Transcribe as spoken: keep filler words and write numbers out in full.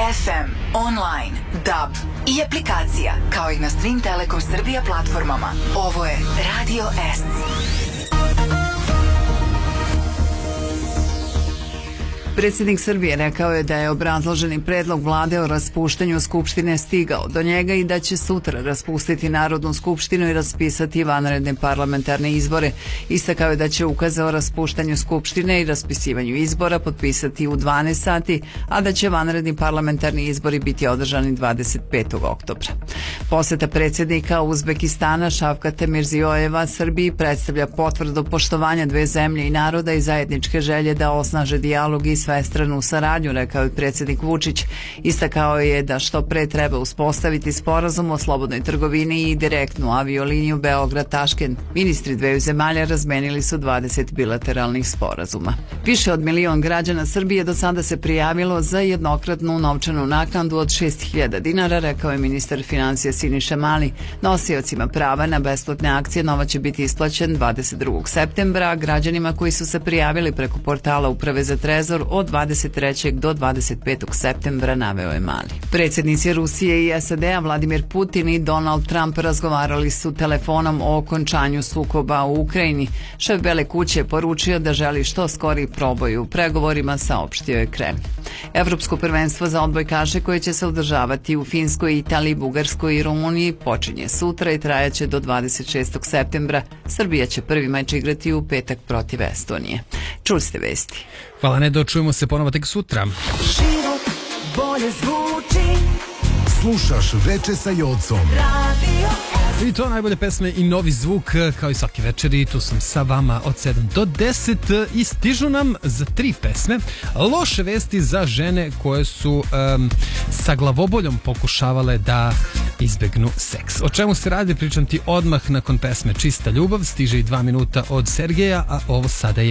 ef em, online, D A B i aplikacija, kao i na Stream Telekom Srbija platformama. Ovo je Radio S. Predsjednik Srbije rekao je da je obrazloženi predlog vlade o raspuštanju Skupštine stigao do njega i da će sutra raspustiti Narodnu skupštinu i raspisati vanredne parlamentarne izbore. Istakao je da će ukaze o raspuštanju Skupštine i raspisivanju izbora potpisati u dvanaest sati, a da će vanredni parlamentarni izbori biti održani dvadeset petog oktobra. Poseta predsjednika Uzbekistana Šavkata Mirziojeva Srbiji predstavlja potvrdu poštovanja dve zemlje i naroda i zajedničke želje da osnaže dijalog i svestranu saradnju, rekao je predsjednik Vučić. Istakao je da što pre treba uspostaviti sporazum o slobodnoj trgovini i direktnu avioliniju Beograd-Taškent. Ministri dveju zemalja razmenili su dvadeset bilateralnih sporazuma. Više od milion građana Srbije do sada se prijavilo za jednokratnu novčanu naknadu od šest hiljada dinara, rekao je ministar financija Siniša Mali. Nosiocima prava na besplatne akcije novac će biti isplaćen dvadeset drugog septembra, a građanima koji su se prijavili preko portala Uprave za trezor od dvadeset trećeg do dvadeset petog septembra, naveo je Mali. Predsjednici Rusije i es a de a Vladimir Putin i Donald Trump razgovarali su telefonom o okončanju sukoba u Ukrajini. Šef Bele kuće je poručio da želi što skoriji proboj u pregovorima, saopštio je Kremlj. Evropsko prvenstvo za odbojkaše koje će se održavati u Finskoj, Italiji, Bugarskoj i Rumuniji počinje sutra i trajaće do dvadeset šestog septembra. Srbija će prvi meč igrati u petak protiv Estonije. Čuli ste vesti. Hvala, Nedo, čujemo se ponovo tek sutra. Život bolje zvuči. Slušaš Veče sa Jocom. Radio S. I to najbolje pesme i novi zvuk, kao i svaki večer, i tu sam sa vama od sedam do deset i stižu nam za tri pesme loše vesti za žene koje su um, sa glavoboljom pokušavale da izbegnu seks. O čemu se radi, pričam ti odmah nakon pesme Čista ljubav. Stiže i dva minuta od Sergeja, a ovo sada je